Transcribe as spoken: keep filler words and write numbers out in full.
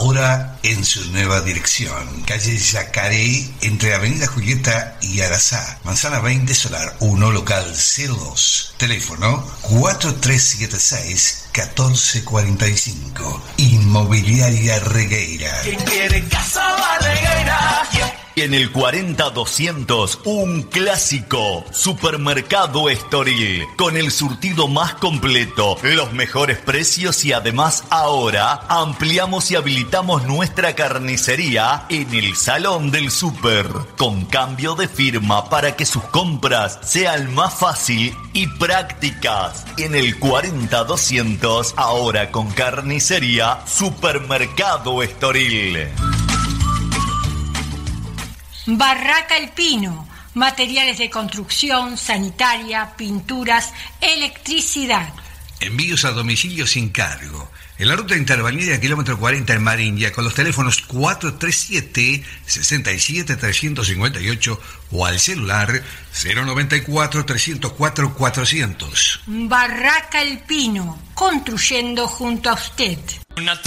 ahora en su nueva dirección. Calle Yacaré, entre Avenida Julieta y Arazá. Manzana veinte, Solar uno, local cero dos. Teléfono cuatro tres siete seis, uno cuatro cuatro cinco. Inmobiliaria Regueira. ¿Quién quiere casa va Regueira? En el cuarenta doscientos, un clásico, Supermercado Estoril, con el surtido más completo, los mejores precios y además ahora ampliamos y habilitamos nuestra carnicería en el Salón del Super, con cambio de firma para que sus compras sean más fácil y prácticas. En el cuarenta doscientos, ahora con carnicería, Supermercado Estoril. Barraca El Pino, materiales de construcción, sanitaria, pinturas, electricidad. Envíos a domicilio sin cargo. En la ruta interbalnearia kilómetro cuarenta en Marinilla, con los teléfonos cuatro tres siete, seis siete tres cinco ocho o al celular cero noventa y cuatro, trescientos cuatro, cuatrocientos. Barraca El Pino, construyendo junto a usted. Una